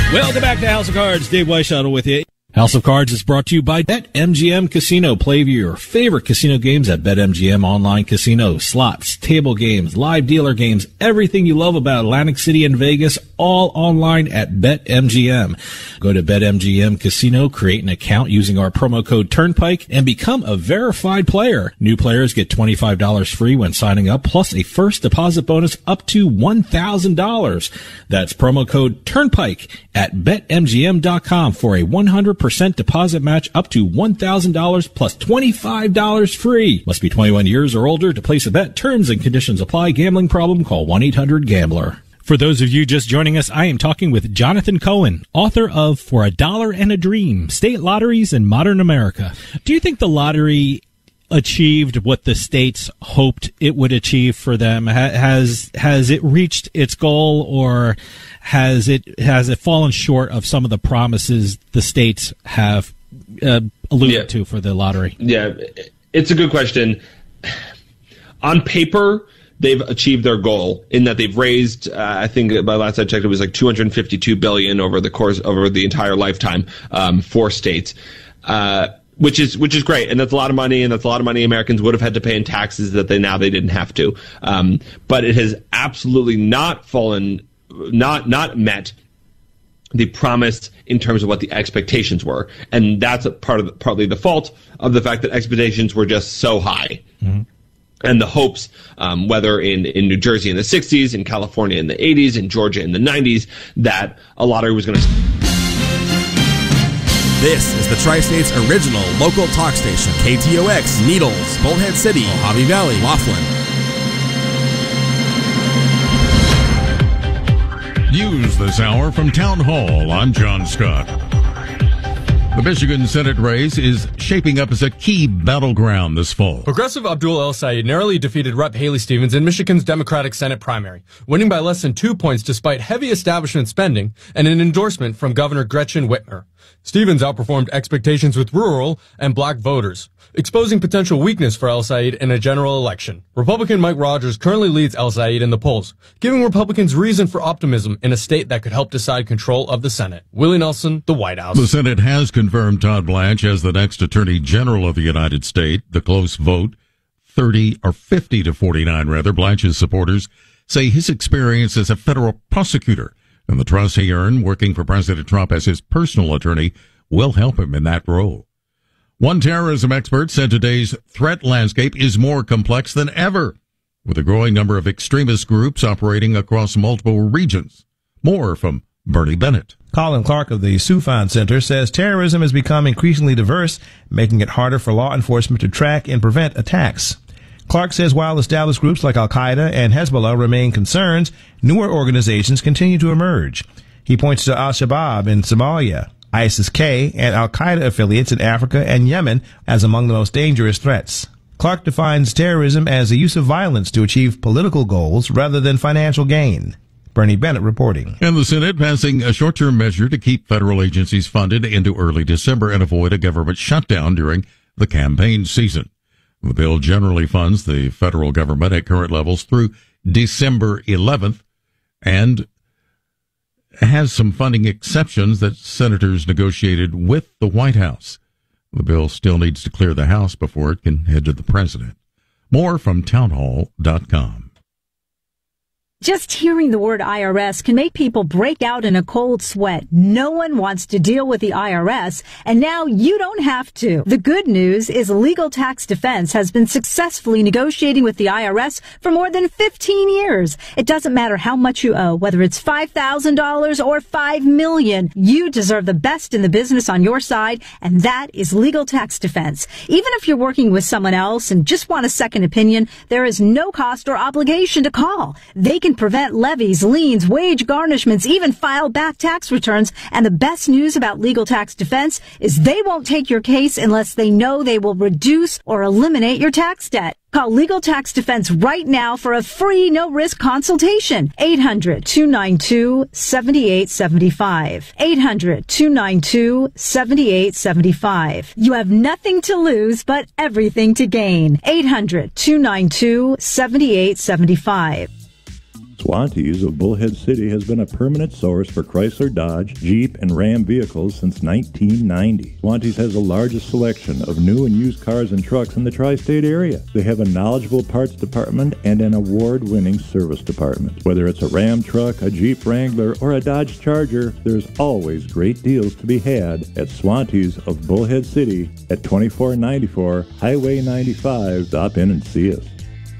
Welcome back to House of Cards. Dave Weishuttle with you. House of Cards is brought to you by BetMGM Casino. Play your favorite casino games at BetMGM Online Casino. Slots, table games, live dealer games, everything you love about Atlantic City and Vegas, all online at BetMGM. Go to BetMGM Casino, create an account using our promo code Turnpike, and become a verified player. New players get $25 free when signing up, plus a first deposit bonus up to $1,000. That's promo code Turnpike at BetMGM.com for a 100% deposit match up to $1,000 plus $25 free. Must be 21 years or older to place a bet. Terms and conditions apply. Gambling problem? Call 1-800-GAMBLER. For those of you just joining us, I am talking with Jonathan Cohen, author of For a Dollar and a Dream, State Lotteries in Modern America. Do you think the lottery achieved what the states hoped it would achieve for them? Has it reached its goal, or has it fallen short of some of the promises the states have alluded to for the lottery? Yeah, it's a good question. On paper, they've achieved their goal in that they've raised, I think by last I checked, it was like $252 billion over the entire lifetime for states. Which is great, and that's a lot of money, and that's a lot of money Americans would have had to pay in taxes that they didn't have to. But it has absolutely not met the promise in terms of what the expectations were, and that's partly the fault of the fact that expectations were just so high. Mm-hmm. And the hopes, whether in New Jersey in the 60s, in California in the 80s, in Georgia in the 90s, that a lottery was going to... This is the Tri-State's original local talk station. KTOX, Needles, Bullhead City, Mojave Valley, Laughlin. News this hour from Town Hall. I'm John Scott. The Michigan Senate race is shaping up as a key battleground this fall. Progressive Abdul El-Sayed narrowly defeated Rep. Haley Stevens in Michigan's Democratic Senate primary, winning by less than 2 points despite heavy establishment spending and an endorsement from Governor Gretchen Whitmer. Stevens outperformed expectations with rural and black voters, exposing potential weakness for El-Sayed in a general election. Republican Mike Rogers currently leads El-Sayed in the polls, giving Republicans reason for optimism in a state that could help decide control of the Senate. Willie Nelson, the White House. The Senate has confirmed Todd Blanche as the next Attorney General of the United States. The close vote, 50 to 49 rather. Blanche's supporters say his experience as a federal prosecutor and the trust he earned working for President Trump as his personal attorney will help him in that role. One terrorism expert said today's threat landscape is more complex than ever, with a growing number of extremist groups operating across multiple regions. More from Bernie Bennett. Colin Clark of the Soufan Center says terrorism has become increasingly diverse, making it harder for law enforcement to track and prevent attacks. Clark says while established groups like Al-Qaeda and Hezbollah remain concerns, newer organizations continue to emerge. He points to Al-Shabaab in Somalia, ISIS-K, and Al-Qaeda affiliates in Africa and Yemen as among the most dangerous threats. Clark defines terrorism as the use of violence to achieve political goals rather than financial gain. Bernie Bennett reporting. And the Senate passing a short-term measure to keep federal agencies funded into early December and avoid a government shutdown during the campaign season. The bill generally funds the federal government at current levels through December 11th and has some funding exceptions that senators negotiated with the White House. The bill still needs to clear the House before it can head to the president. More from townhall.com. Just hearing the word IRS can make people break out in a cold sweat. No one wants to deal with the IRS, and now you don't have to. The good news is Legal Tax Defense has been successfully negotiating with the IRS for more than 15 years. It doesn't matter how much you owe, whether it's $5,000 or $5 million. You deserve the best in the business on your side, and that is Legal Tax Defense. Even if you're working with someone else and just want a second opinion, there is no cost or obligation to call. They can prevent levies, liens, wage garnishments, even file back tax returns. And the best news about Legal Tax Defense is they won't take your case unless they know they will reduce or eliminate your tax debt. Call Legal Tax Defense right now for a free, no-risk consultation. 800-292-7875. 800-292-7875. You have nothing to lose, but everything to gain. 800-292-7875. Swantees of Bullhead City has been a permanent source for Chrysler, Dodge, Jeep, and Ram vehicles since 1990. Swantees has the largest selection of new and used cars and trucks in the tri-state area. They have a knowledgeable parts department and an award-winning service department. Whether it's a Ram truck, a Jeep Wrangler, or a Dodge Charger, there's always great deals to be had at Swantees of Bullhead City at 2494 Highway 95. Stop in and see us.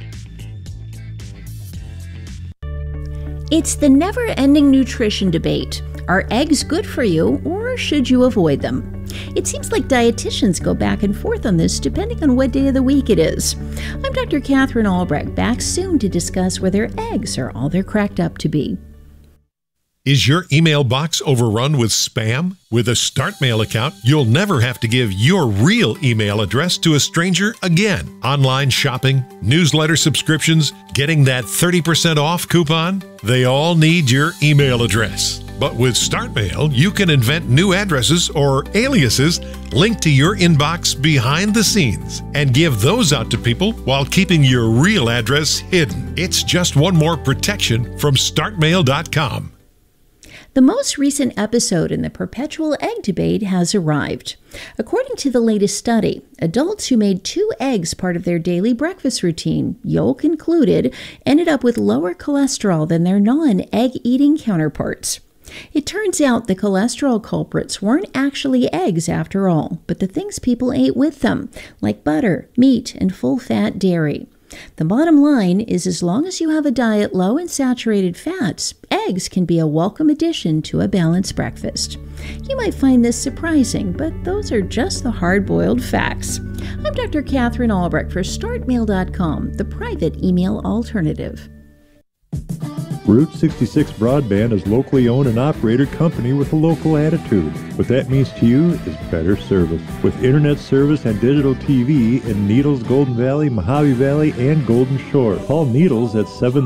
It's the never-ending nutrition debate. Are eggs good for you, or should you avoid them? It seems like dietitians go back and forth on this depending on what day of the week it is. I'm Dr. Catherine Albrecht, back soon to discuss whether eggs are all they're cracked up to be. Is your email box overrun with spam? With a StartMail account, you'll never have to give your real email address to a stranger again. Online shopping, newsletter subscriptions, getting that 30% off coupon, they all need your email address. But with StartMail, you can invent new addresses or aliases linked to your inbox behind the scenes and give those out to people while keeping your real address hidden. It's just one more protection from StartMail.com. The most recent episode in the perpetual egg debate has arrived. According to the latest study, adults who made 2 eggs part of their daily breakfast routine, yolk included, ended up with lower cholesterol than their non-egg-eating counterparts. It turns out the cholesterol culprits weren't actually eggs after all, but the things people ate with them, like butter, meat, and full-fat dairy. The bottom line is, as long as you have a diet low in saturated fats, eggs can be a welcome addition to a balanced breakfast. You might find this surprising, but those are just the hard-boiled facts. I'm Dr. Catherine Albrecht for StartMail.com, the private email alternative. Route 66 Broadband is locally owned and operated company with a local attitude. What that means to you is better service. With internet service and digital TV in Needles, Golden Valley, Mojave Valley, and Golden Shore. Call Needles at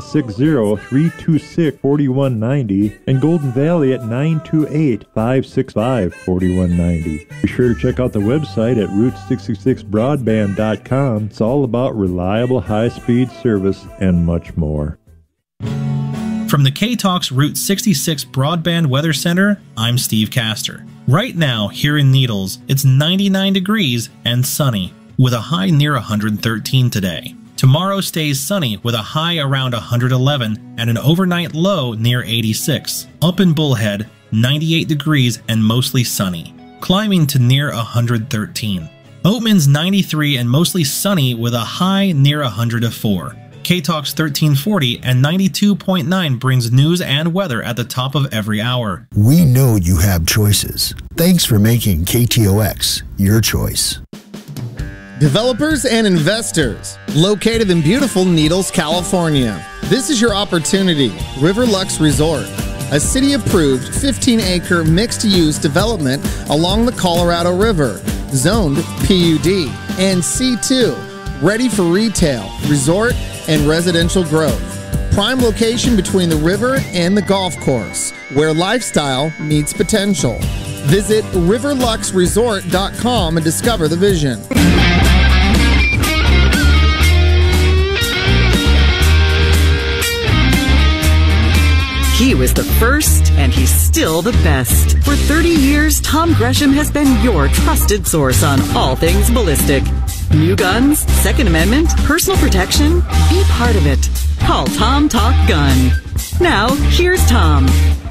760-326-4190 and Golden Valley at 928-565-4190. Be sure to check out the website at Route66Broadband.com. It's all about reliable high-speed service and much more. From the K-Talks Route 66 Broadband Weather Center, I'm Steve Castor. Right now, here in Needles, it's 99 degrees and sunny, with a high near 113 today. Tomorrow stays sunny with a high around 111 and an overnight low near 86. Up in Bullhead, 98 degrees and mostly sunny, climbing to near 113. Oatman's 93 and mostly sunny with a high near 104. K-Talks 1340 and 92.9 brings news and weather at the top of every hour. We know you have choices. Thanks for making KTOX your choice. Developers and investors, located in beautiful Needles, California. This is your opportunity. Riverlux Resort, a city-approved 15-acre mixed-use development along the Colorado River, zoned PUD and C2, ready for retail, resort, and residential growth. Prime location between the river and the golf course, where lifestyle meets potential. Visit riverluxresort.com and discover the vision. He was the first, and he's still the best. For 30 years, Tom Gresham has been your trusted source on all things ballistic. New guns, Second Amendment, personal protection, be part of it. Call Tom Talk Gun. Now, here's Tom.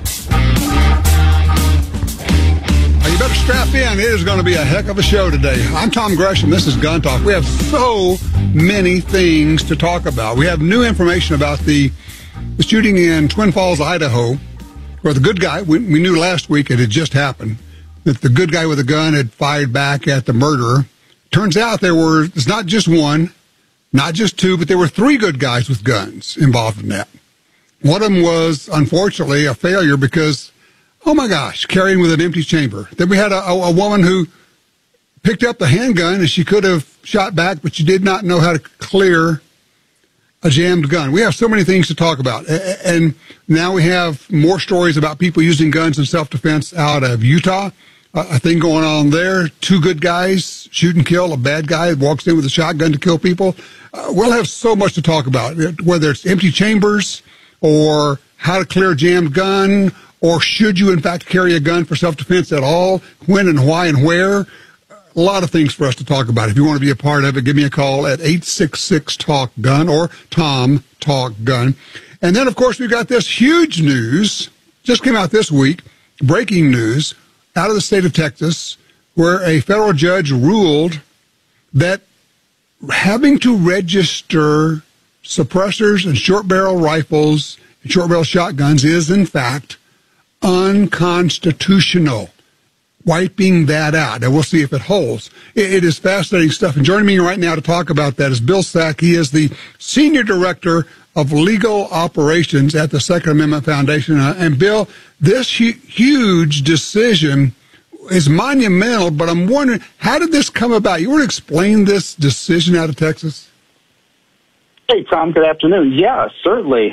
You better strap in. It is going to be a heck of a show today. I'm Tom Gresham. This is Gun Talk. We have so many things to talk about. We have new information about the shooting in Twin Falls, Idaho, where the good guy, we knew last week it had just happened, that the good guy with a gun had fired back at the murderer. Turns out it's not just one, not just two, but there were 3 good guys with guns involved in that. One of them was, unfortunately, a failure because, oh my gosh, carrying with an empty chamber. Then we had a woman who picked up the handgun and she could have shot back, but she did not know how to clear a jammed gun. We have so many things to talk about. And now we have more stories about people using guns in self-defense out of Utah. A thing going on there. 2 good guys shoot and kill a bad guy that walks in with a shotgun to kill people. We'll have so much to talk about, whether it's empty chambers or how to clear a jammed gun, or should you, in fact, carry a gun for self-defense at all, when and why and where. A lot of things for us to talk about. If you want to be a part of it, give me a call at 866-TALK-GUN or Tom Talk Gun. And then, of course, we've got this huge news, just came out this week, breaking news, out of the state of Texas, where a federal judge ruled that having to register suppressors and short-barrel rifles and short-barrel shotguns is, in fact, unconstitutional. Wiping that out. And we'll see if it holds. It is fascinating stuff. And joining me right now to talk about that is Bill Sack. He is the Senior Director of Legal Operations at the Second Amendment Foundation. And Bill, this huge decision is monumental, but I'm wondering, how did this come about? You want to explain this decision out of Texas? Hey, Tom, good afternoon. Yeah, certainly.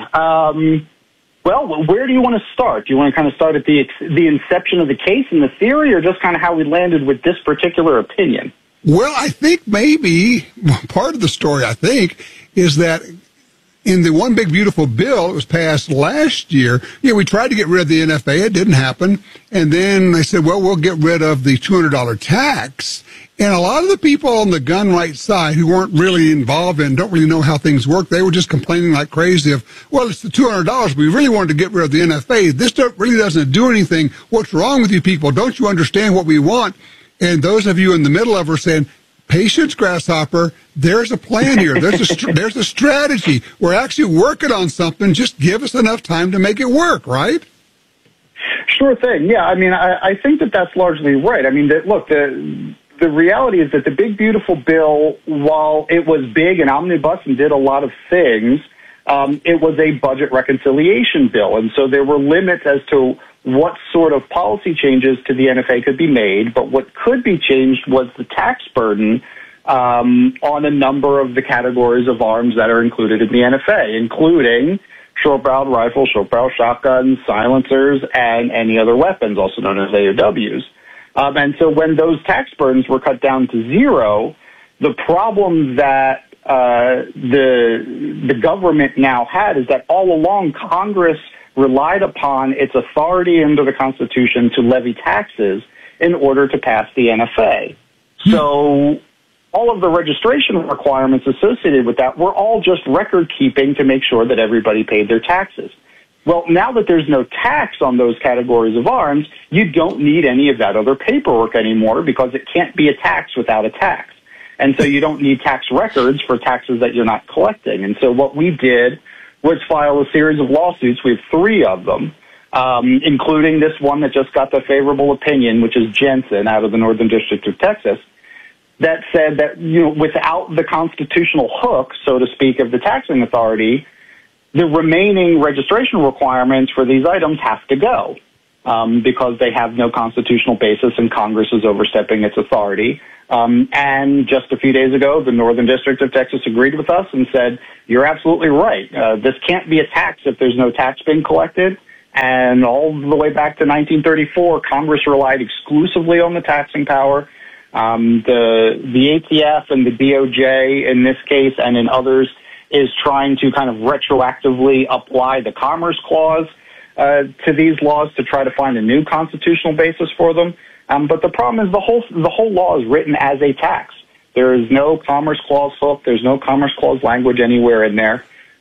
Well, where do you want to start? Do you want to kind of start at the inception of the case and the theory, or just kind of how we landed with this particular opinion? Well, I think maybe part of the story, is that in the One Big Beautiful Bill, it was passed last year, we tried to get rid of the NFA. It didn't happen. And then they said, well, we'll get rid of the $200 tax. And a lot of the people on the gun rights side who weren't really involved and don't really know how things work, they were just complaining like crazy of, well, it's the $200. We really wanted to get rid of the NFA. This really doesn't do anything. What's wrong with you people? Don't you understand what we want? And those of you in the middle of are saying, patience, Grasshopper, there's a plan here. There's a strategy. We're actually working on something. Just give us enough time to make it work, right? Sure thing. Yeah, I mean, I think that's largely right. I mean, look, the reality is that the Big Beautiful Bill, while it was big and omnibus and did a lot of things, it was a budget reconciliation bill. And so there were limits as to what sort of policy changes to the NFA could be made. But what could be changed was the tax burden on a number of the categories of arms that are included in the NFA, including short-barreled rifles, short-barrel shotguns, silencers, and any other weapons, also known as AOWs. And so when those tax burdens were cut down to zero, the problem that the government now had is that all along Congress relied upon its authority under the Constitution to levy taxes in order to pass the NFA. So all of the registration requirements associated with that were all just record keeping to make sure that everybody paid their taxes. Well, now that there's no tax on those categories of arms, you don't need any of that other paperwork anymore because it can't be a tax without a tax. And so you don't need tax records for taxes that you're not collecting. And so what we did was file a series of lawsuits. We have 3 of them, including this one that just got the favorable opinion, which is Jensen out of the Northern District of Texas, that said that, without the constitutional hook, so to speak, of the taxing authority, the remaining registration requirements for these items have to go because they have no constitutional basis and Congress is overstepping its authority. And just a few days ago, the Northern District of Texas agreed with us and said, you're absolutely right. This can't be a tax if there's no tax being collected. And all the way back to 1934, Congress relied exclusively on the taxing power. The ATF and the DOJ in this case and in others is trying to kind of retroactively apply the Commerce Clause to these laws to try to find a new constitutional basis for them. But the problem is the whole law is written as a tax. There is no Commerce Clause hook. There's no Commerce Clause language anywhere in there.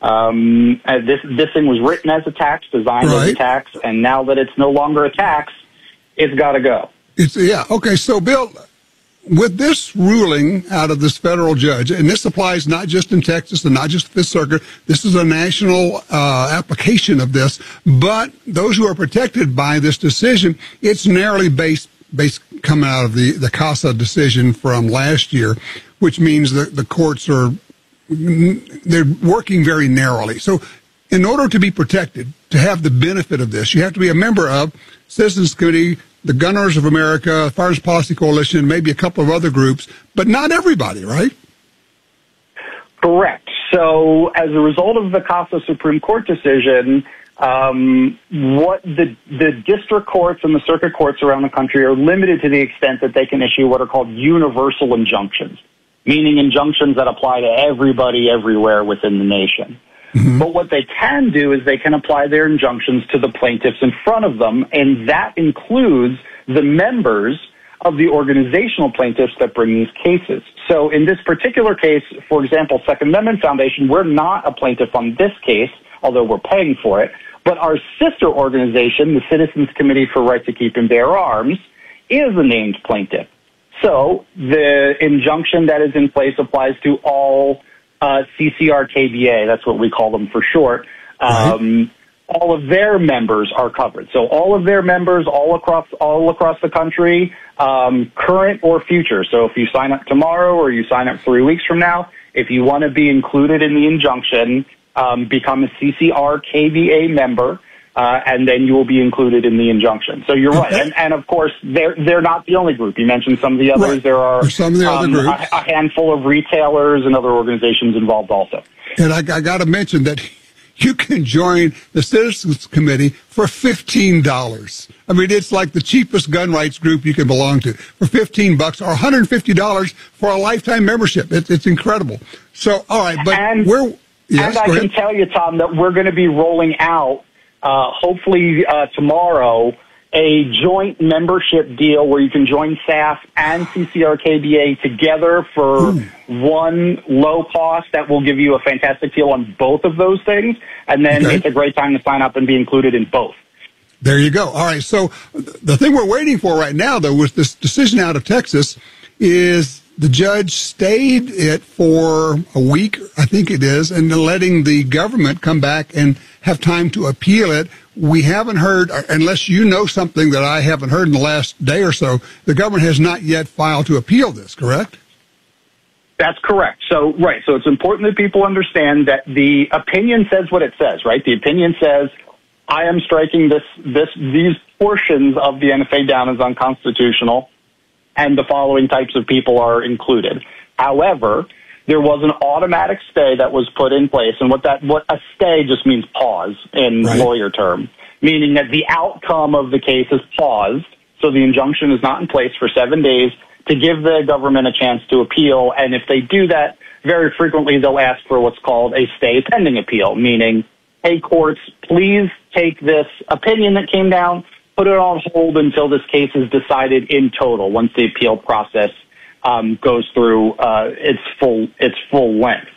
This thing was written as a tax, designed as a tax, and now that it's no longer a tax, it's got to go. Okay, so Bill, with this ruling out of this federal judge, and this applies not just in Texas and not just Fifth Circuit, this is a national application of this, but those who are protected by this decision, it's narrowly based coming out of the CASA decision from last year, which means that the courts they're working very narrowly. So in order to be protected, to have the benefit of this, you have to be a member of Citizens Committee, the Gunners of America, Firearms Policy Coalition, maybe a couple of other groups, but not everybody, right? Correct. So as a result of the CASA Supreme Court decision, what the district courts and the circuit courts around the country are limited to the extent that they can issue what are called universal injunctions, meaning injunctions that apply to everybody everywhere within the nation. But what they can do is they can apply their injunctions to the plaintiffs in front of them, and that includes the members of the organizational plaintiffs that bring these cases. So in this particular case, for example, Second Amendment Foundation, we're not a plaintiff on this case, although we're paying for it, but our sister organization, the Citizens Committee for Right to Keep and Bear Arms, is a named plaintiff. So the injunction that is in place applies to all CCR KBA, that's what we call them for short. All of their members are covered. So all of their members all across the country, current or future. So if you sign up tomorrow or you sign up 3 weeks from now, if you want to be included in the injunction, become a CCR KBA member, and then you will be included in the injunction. So you're right. And of course, they're not the only group. You mentioned some of the others. Right. There are some of the other groups. A handful of retailers and other organizations involved also. And I got to mention that you can join the Citizens Committee for $15. I mean, it's like the cheapest gun rights group you can belong to for $15 or $150 for a lifetime membership. It's incredible. So, all right, but yes, and I can tell you, Tom, that we're going to be rolling out, hopefully tomorrow, a joint membership deal where you can join SAF and CCR-KBA together for one low cost that will give you a fantastic deal on both of those things. And then it's a great time to sign up and be included in both. There you go. All right. So the thing we're waiting for right now, though, with this decision out of Texas is the judge stayed it for a week, I think it is, and then letting the government come back and have time to appeal it. We haven't heard, unless you know something that I haven't heard in the last day or so, the government has not yet filed to appeal this, correct? That's correct. So it's important that people understand that the opinion says what it says, right? The opinion says, I am striking these portions of the NFA down as unconstitutional, and the following types of people are included. However, there was an automatic stay that was put in place, and what a stay just means pause in lawyer term, meaning that the outcome of the case is paused, so the injunction is not in place for 7 days to give the government a chance to appeal, and if they do that, very frequently they'll ask for what's called a stay pending appeal, meaning, hey, courts, please take this opinion that came down, put it on hold until this case is decided in total once the appeal process goes through its full length.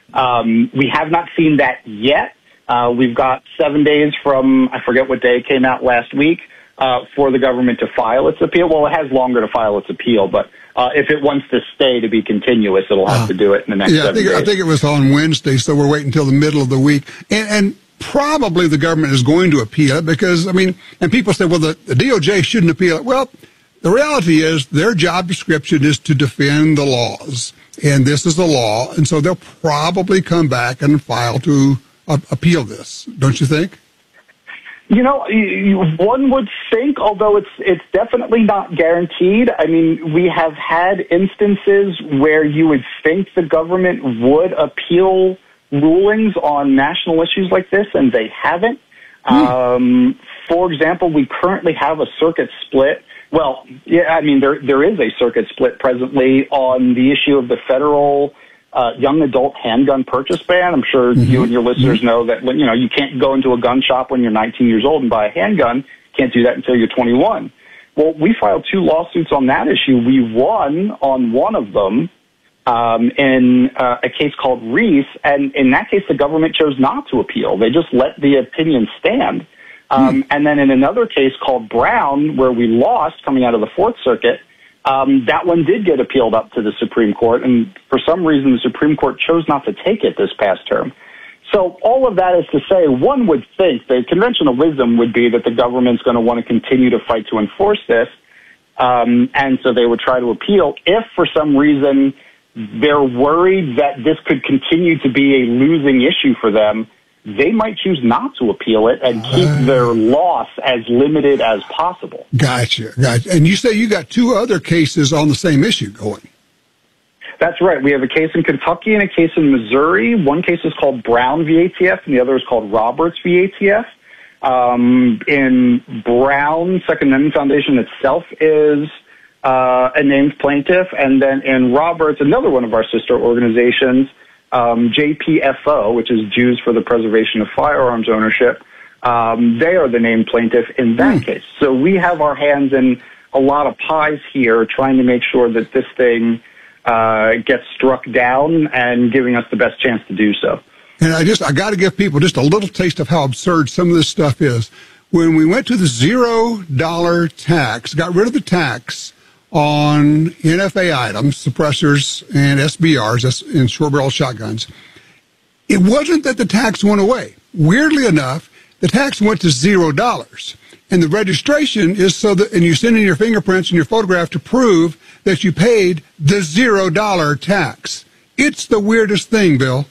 We have not seen that yet. We've got 7 days from, I forget what day it came out last week, for the government to file its appeal. Well, it has longer to file its appeal, but if it wants to stay to be continuous, it'll have to do it in the next 7 days. I think it was on Wednesday, so we're waiting until the middle of the week. And probably the government is going to appeal it because, I mean, and people say, well, the DOJ shouldn't appeal it. Well, the reality is their job description is to defend the laws, and this is the law, and so they'll probably come back and file to appeal this, don't you think? You know, one would think, although it's definitely not guaranteed. I mean, we have had instances where you would think the government would appeal rulings on national issues like this, and they haven't. For example, we currently have a circuit split. Well, yeah, I mean, there is a circuit split presently on the issue of the federal young adult handgun purchase ban. I'm sure you and your listeners know that, you know, you can't go into a gun shop when you're 19 years old and buy a handgun. Can't do that until you're 21. Well, we filed 2 lawsuits on that issue. We won on one of them in a case called Reese, and in that case, the government chose not to appeal. They just let the opinion stand. And then in another case called Brown, where we lost coming out of the Fourth Circuit, that one did get appealed up to the Supreme Court, and for some reason the Supreme Court chose not to take it this past term. So all of that is to say, one would think the conventional wisdom would be that the government's going to want to continue to fight to enforce this, and so they would try to appeal. If for some reason they're worried that this could continue to be a losing issue for them, they might choose not to appeal it and keep their loss as limited as possible. Gotcha. And you say you got 2 other cases on the same issue going. That's right. We have a case in Kentucky and a case in Missouri. One case is called Brown v. ATF, and the other is called Roberts v. ATF. In Brown, Second Amendment Foundation itself is a named plaintiff, and then in Roberts, another one of our sister organizations, JPFO, which is Jews for the Preservation of Firearms Ownership, they are the named plaintiff in that case. So we have our hands in a lot of pies here trying to make sure that this thing gets struck down and giving us the best chance to do so. And I got to give people just a little taste of how absurd some of this stuff is. When we went to the $0 tax, got rid of the tax on NFA items, suppressors and SBRs, that's in short-barrel shotguns, it wasn't that the tax went away. Weirdly enough, the tax went to $0. And the registration is so that, and you send in your fingerprints and your photograph to prove that you paid the $0 tax. It's the weirdest thing, Bill.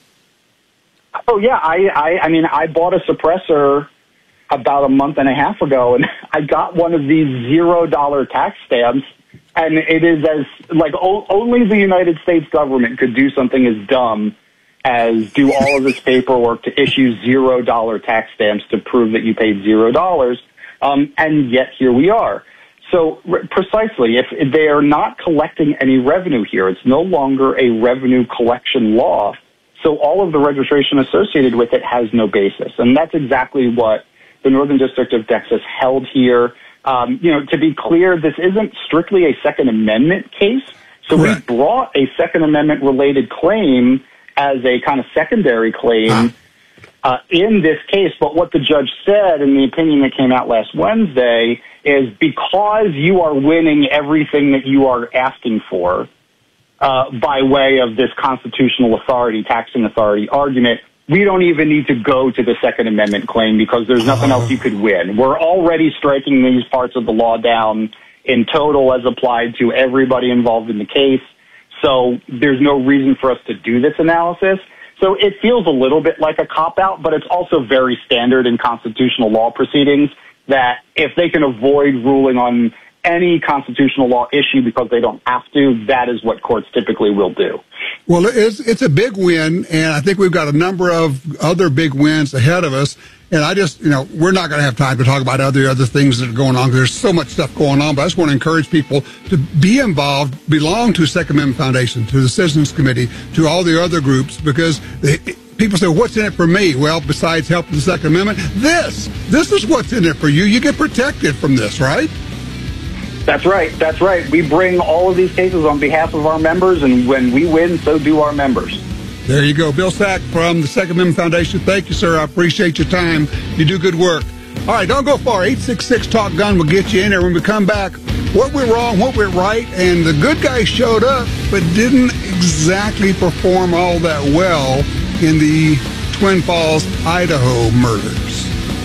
Oh, yeah. I mean, I bought a suppressor about a month and a half ago, and I got one of these $0 tax stamps, and it is as, like, only the United States government could do something as dumb as do all of this paperwork to issue $0 tax stamps to prove that you paid $0. And yet here we are. So precisely, if they are not collecting any revenue here, it's no longer a revenue collection law. So all of the registration associated with it has no basis. And that's exactly what the Northern District of Texas held here. To be clear, this isn't strictly a Second Amendment case. So we brought a Second Amendment related claim as a kind of secondary claim in this case. But what the judge said in the opinion that came out last Wednesday is because you are winning everything that you are asking for, by way of this constitutional authority, taxing authority argument, we don't even need to go to the Second Amendment claim because there's nothing else you could win. We're already striking these parts of the law down in total as applied to everybody involved in the case. So there's no reason for us to do this analysis. So it feels a little bit like a cop-out, but it's also very standard in constitutional law proceedings that if they can avoid ruling on any constitutional law issue because they don't have to, that is what courts typically will do. Well, it's a big win, and I think we've got a number of other big wins ahead of us. And I just, we're not going to have time to talk about other things that are going on. There's so much stuff going on, but I just want to encourage people to be involved, belong to Second Amendment Foundation, to the Citizens Committee, to all the other groups, because people say, what's in it for me? Well, besides helping the Second Amendment, this is what's in it for you. You get protected from this, right? That's right. That's right. We bring all of these cases on behalf of our members, and when we win, so do our members. There you go. Bill Sack from the Second Amendment Foundation. Thank you, sir. I appreciate your time. You do good work. All right, don't go far. 866-TALK-GUN will get you in there. When we come back, what went wrong, what went right, and the good guy showed up but didn't exactly perform all that well in the Twin Falls, Idaho murders.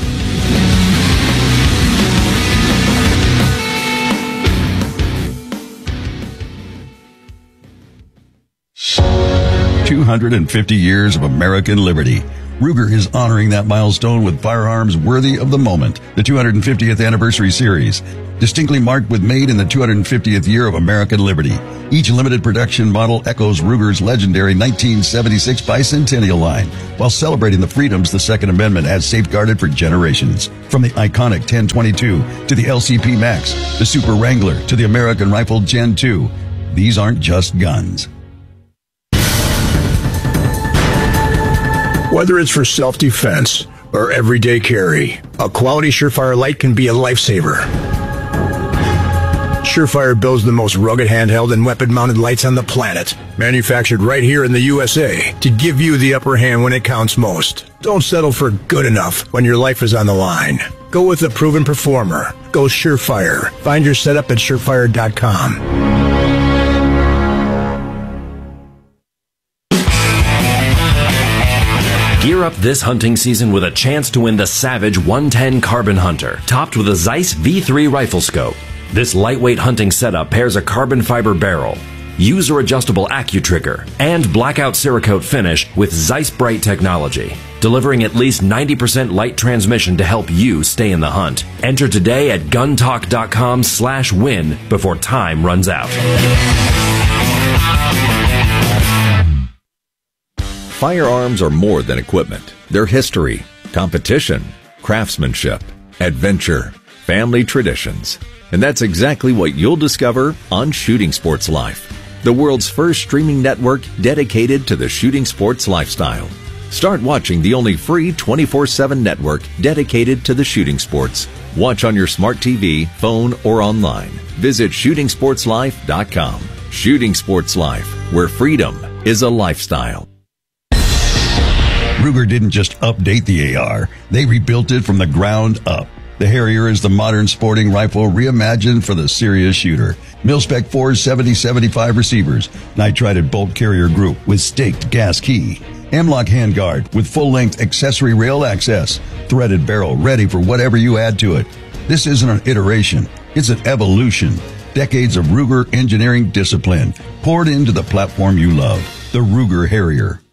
"250 years of American liberty. Ruger is honoring that milestone with firearms worthy of the moment. The 250th Anniversary Series, distinctly marked with made in the 250th year of American liberty. Each limited production model echoes Ruger's legendary 1976 bicentennial line, while celebrating the freedoms the Second Amendment has safeguarded for generations. From the iconic 1022 to the LCP Max, the Super Wrangler to the American Rifle Gen 2. These aren't just guns. Whether it's for self-defense or everyday carry, a quality Surefire light can be a lifesaver. Surefire builds the most rugged handheld and weapon-mounted lights on the planet, manufactured right here in the USA to give you the upper hand when it counts most. Don't settle for good enough when your life is on the line. Go with a proven performer. Go Surefire. Find your setup at surefire.com. Gear up this hunting season with a chance to win the Savage 110 Carbon Hunter, topped with a Zeiss V3 rifle scope. This lightweight hunting setup pairs a carbon fiber barrel, user-adjustable AccuTrigger, and blackout Cerakote finish with Zeiss Bright technology, delivering at least 90% light transmission to help you stay in the hunt. Enter today at guntalk.com/win before time runs out. Firearms are more than equipment. They're history, competition, craftsmanship, adventure, family traditions. And that's exactly what you'll discover on Shooting Sports Life. the world's first streaming network dedicated to the shooting sports lifestyle. Start watching the only free 24/7 network dedicated to the shooting sports. Watch on your smart TV, phone, or online. Visit shootingsportslife.com. Shooting Sports Life, where freedom is a lifestyle. Ruger didn't just update the AR, they rebuilt it from the ground up. The Harrier is the modern sporting rifle reimagined for the serious shooter. Mil-Spec 4's 70-75 receivers, nitrided bolt carrier group with staked gas key, M-LOK handguard with full-length accessory rail access, threaded barrel ready for whatever you add to it. This isn't an iteration, it's an evolution. Decades of Ruger engineering discipline poured into the platform you love, the Ruger Harrier.